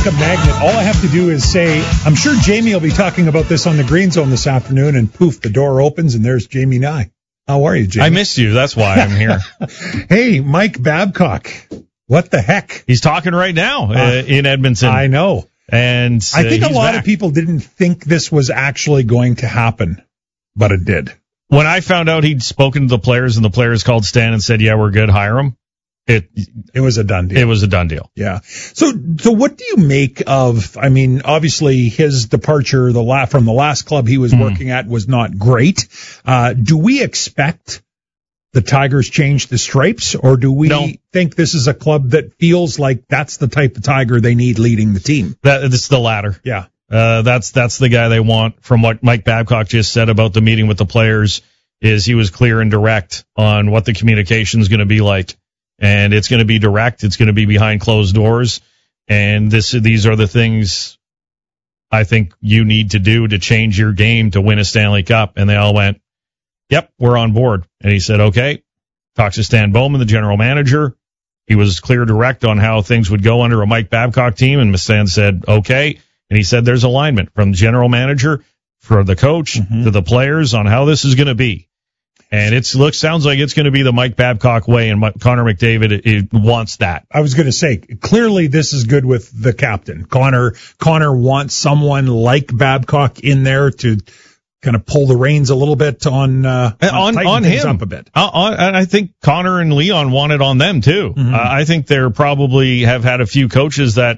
like a magnet. All I have to do is say, I'm sure Jamie will be talking about this on the Green Zone this afternoon, and poof, the door opens, and there's Jamie Nye. How are you, Jamie? I missed you. That's why I'm here. Hey, Mike Babcock. What the heck? He's talking right now in Edmonton. I know. And I think a lot of people didn't think this was actually going to happen, but it did. When I found out he'd spoken to the players and the players called Stan and said, yeah, we're good, hire him, it was a done deal. It was a done deal. Yeah. So what do you make of, I mean, obviously his departure from the last club he was working at was not great. Do we expect the Tigers change the stripes, or do we think this is a club that feels like that's the type of Tiger they need leading the team? It's the latter. Yeah. That's the guy they want. From what Mike Babcock just said about the meeting with the players, is he was clear and direct on what the communication is going to be like. And it's going to be direct. It's going to be behind closed doors. And these are the things I think you need to do to change your game to win a Stanley Cup. And they all went, yep, we're on board. And he said, okay. Talks to Stan Bowman, the general manager. He was clear direct on how things would go under a Mike Babcock team. And Stan said, okay. And he said there's alignment from the general manager, for the coach, to the players on how this is going to be. And sounds like it's going to be the Mike Babcock way, and Connor McDavid it wants that. I was going to say, clearly this is good with the captain. Connor wants someone like Babcock in there to kind of pull the reins a little bit on him up a bit. I think Connor and Leon want it on them too. I think they're probably have had a few coaches that,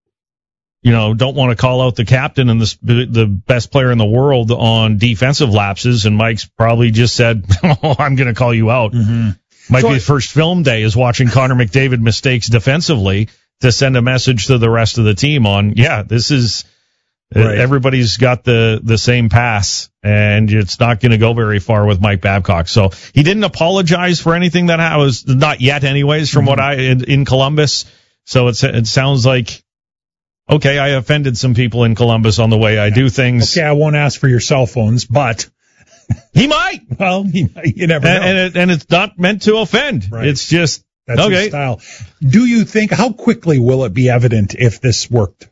don't want to call out the captain and the best player in the world on defensive lapses. And Mike's probably just said, oh, I'm going to call you out. Might be his first film day is watching Connor McDavid mistakes defensively to send a message to the rest of the team on, this is, everybody's got the same pass, and it's not going to go very far with Mike Babcock. So he didn't apologize for anything that was not yet anyways from what in Columbus. So it sounds like, okay, I offended some people in Columbus on the way I do things. Okay, I won't ask for your cell phones, but he might. Well, you never know. And it's not meant to offend. Right. It's just, that's his style. Do you think, how quickly will it be evident if this worked?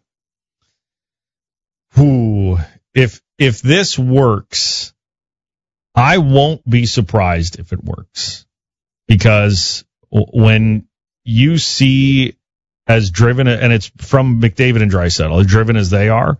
If this works, I won't be surprised if it works. Because when you see as driven, and it's from McDavid and Draisaitl, as driven as they are,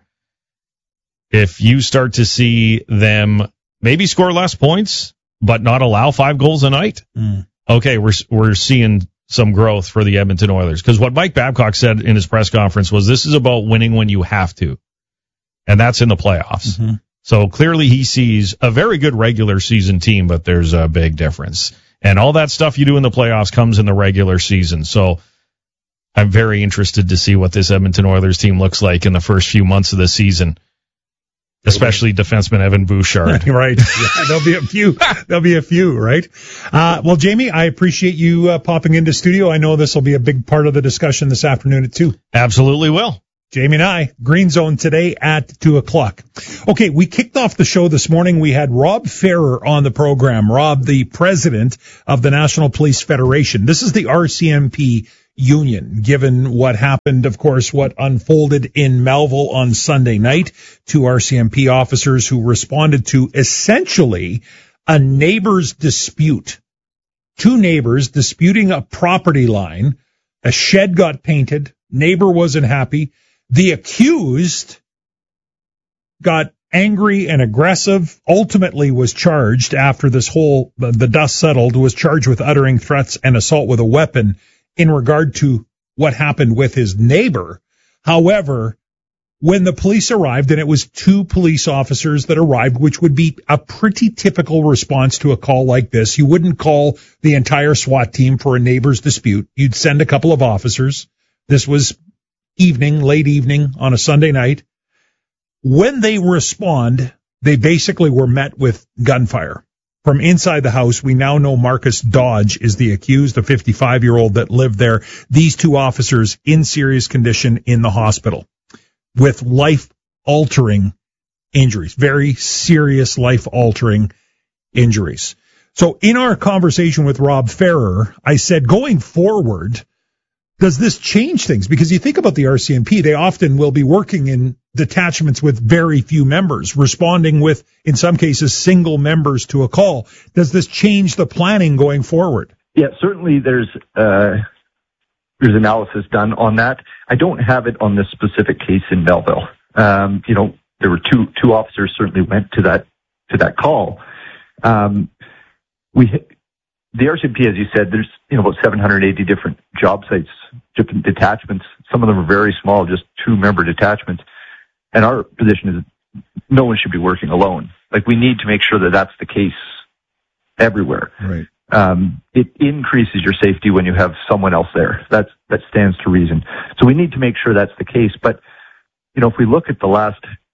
if you start to see them maybe score less points, but not allow 5 goals a night, okay, we're seeing some growth for the Edmonton Oilers. Because what Mike Babcock said in his press conference was, this is about winning when you have to. And that's in the playoffs. So clearly he sees a very good regular season team, but there's a big difference. And all that stuff you do in the playoffs comes in the regular season. So I'm very interested to see what this Edmonton Oilers team looks like in the first few months of the season, especially defenseman Evan Bouchard. Right. Yeah, there'll be a few, right? Well, Jamie, I appreciate you popping into studio. I know this will be a big part of the discussion this afternoon at 2. Absolutely will. Jamie and I, Green Zone today at 2:00. Okay, we kicked off the show this morning. We had Rob Ferrer on the program. Rob, the president of the National Police Federation. This is the RCMP union, given what happened, of course, what unfolded in Melville on Sunday night. 2 RCMP officers who responded to essentially a neighbor's dispute. 2 neighbors disputing a property line. A shed got painted. Neighbor wasn't happy. The accused got angry and aggressive, ultimately was charged after the dust settled, was charged with uttering threats and assault with a weapon in regard to what happened with his neighbor. However, when the police arrived, and it was 2 police officers that arrived, which would be a pretty typical response to a call like this. You wouldn't call the entire SWAT team for a neighbor's dispute. You'd send a couple of officers. This was late evening on a Sunday night. When they respond, they basically were met with gunfire. From inside the house, we now know Marcus Dodge is the accused, a 55-year-old that lived there. These 2 officers in serious condition in the hospital with life-altering injuries, very serious life-altering injuries. So in our conversation with Rob Ferrer, I said, going forward, Does this change things? Because you think about the RCMP, they often will be working in detachments with very few members, responding with, in some cases, single members to a call. Does this change the planning going forward? Yeah, certainly there's analysis done on that. I don't have it on this specific case in Melville. There were two officers certainly went to that call. The RCMP, as you said, there's about 780 different job sites, different detachments. Some of them are very small, just 2-member detachments. And our position is no one should be working alone. Like, we need to make sure that that's the case everywhere. Right. It increases your safety when you have someone else there. That stands to reason. So we need to make sure that's the case. But if we look at the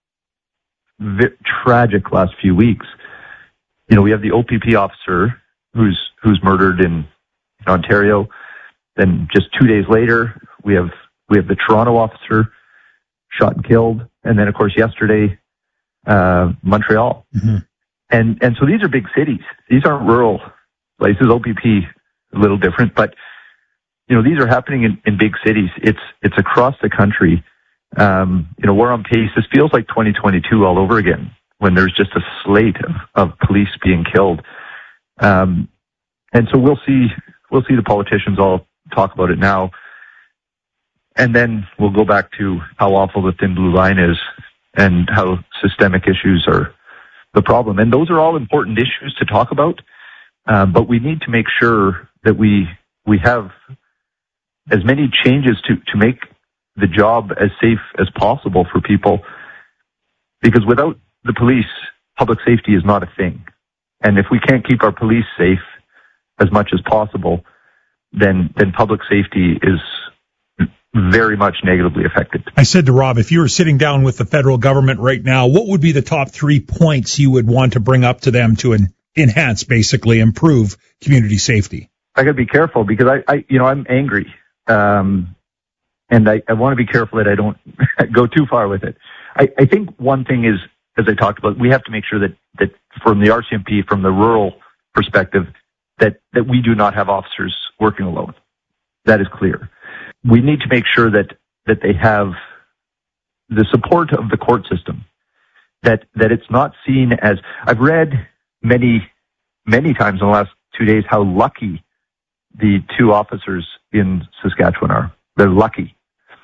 tragic last few weeks, we have the OPP officer who's murdered in Ontario. Then just 2 days later, we have the Toronto officer shot and killed, and then of course yesterday, Montreal. Mm-hmm. And so these are big cities. These aren't rural places. OPP a little different, but these are happening in big cities. It's across the country. We're on pace. This feels like 2022 all over again, when there's just a slate of police being killed. And so we'll see the politicians all talk about it now. And then we'll go back to how awful the thin blue line is and how systemic issues are the problem. And those are all important issues to talk about. But we need to make sure that we have as many changes to make the job as safe as possible for people. Because without the police, public safety is not a thing. And if we can't keep our police safe as much as possible, then public safety is very much negatively affected. I said to Rob, if you were sitting down with the federal government right now, what would be the top 3 points you would want to bring up to them to enhance, basically improve community safety? I got to be careful because I'm angry. And I want to be careful that I don't go too far with it. I think one thing is, as I talked about, we have to make sure that from the RCMP, from the rural perspective, that we do not have officers working alone. That is clear. We need to make sure that they have the support of the court system, that it's not seen as, I've read many, many times in the last 2 days how lucky the 2 officers in Saskatchewan are. They're lucky.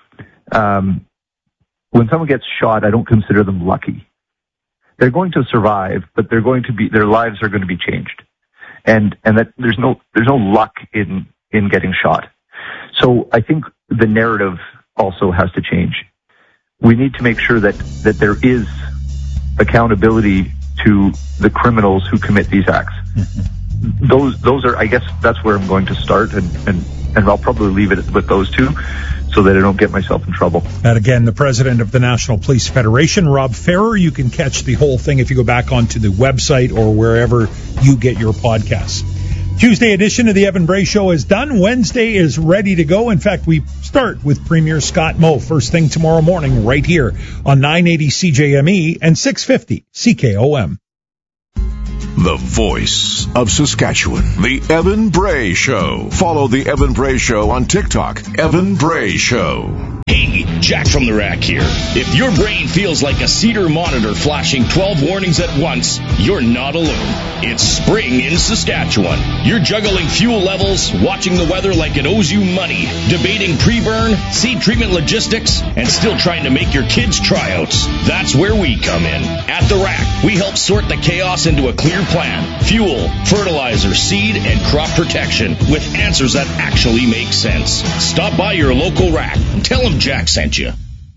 When someone gets shot, I don't consider them lucky. They're going to survive, but their lives are going to be changed. And that there's no luck in getting shot. So I think the narrative also has to change. We need to make sure that there is accountability to the criminals who commit these acts. Mm-hmm. Those are, I guess that's where I'm going to start, and I'll probably leave it with those 2 so that I don't get myself in trouble. And again, the president of the National Police Federation, Rob Ferrer. You can catch the whole thing if you go back onto the website or wherever you get your podcasts. Tuesday edition of the Evan Bray Show is done. Wednesday is ready to go. In fact, we start with Premier Scott Moe first thing tomorrow morning right here on 980 CJME and 650 CKOM. The voice of Saskatchewan. The Evan Bray Show. Follow the Evan Bray Show on TikTok. Evan Bray Show. Hey, Jack from the Rack here. If your brain feels like a Cedar monitor flashing 12 warnings at once, you're not alone. It's spring in Saskatchewan. You're juggling fuel levels, watching the weather like it owes you money, debating pre-burn, seed treatment logistics, and still trying to make your kids' tryouts. That's where we come in. At the Rack, we help sort the chaos into a clear plan. Fuel, fertilizer, seed, and crop protection with answers that actually make sense. Stop by your local Rack and tell them Jack sent you.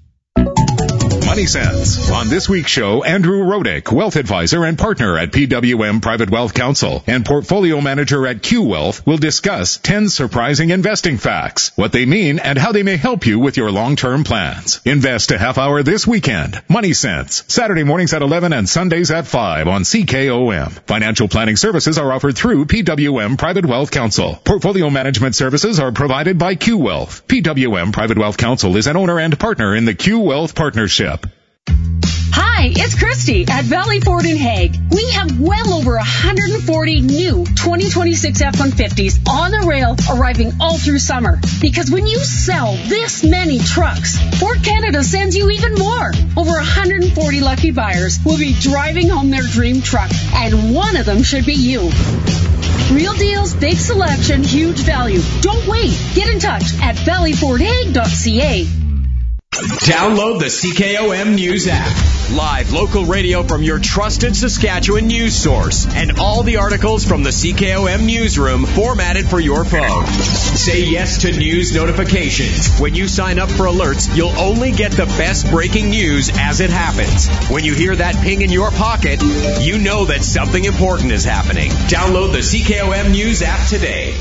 Money Sense. On this week's show, Andrew Rodick, wealth advisor and partner at PWM Private Wealth Counsel and portfolio manager at Q Wealth, will discuss 10 surprising investing facts, what they mean, and how they may help you with your long-term plans. Invest a half hour this weekend. Money Sense. Saturday mornings at 11 and Sundays at 5 on CKOM. Financial planning services are offered through PWM Private Wealth Counsel. Portfolio management services are provided by Q Wealth. PWM Private Wealth Counsel is an owner and partner in the Q Wealth Partnership. Hi, Hi, it's Christy at Valley Ford in Hague. We have well over 140 new 2026 F-150s on the rail arriving all through summer. Because when you sell this many trucks, Ford Canada sends you even more. Over 140 lucky buyers will be driving home their dream truck, and one of them should be you. Real deals, big selection, huge value. Don't wait. Get in touch at valleyfordhague.ca. Download the CKOM News app. Live local radio from your trusted Saskatchewan news source. And all the articles from the CKOM newsroom formatted for your phone. Say yes to news notifications. When you sign up for alerts, you'll only get the best breaking news as it happens. When you hear that ping in your pocket, you know that something important is happening. Download the CKOM News app today.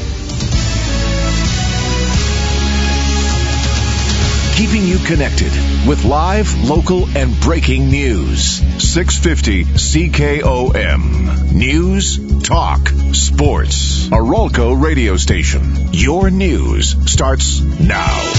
Keeping you connected with live, local, and breaking news. 650 CKOM. News, talk, sports. A Rolco radio station. Your news starts now.